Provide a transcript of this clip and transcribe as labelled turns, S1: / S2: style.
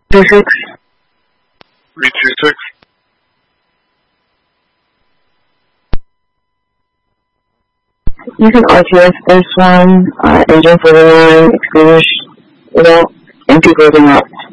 S1: 26.
S2: V26.
S1: You can RTS this one, engine 41, extinguish, empty closing up.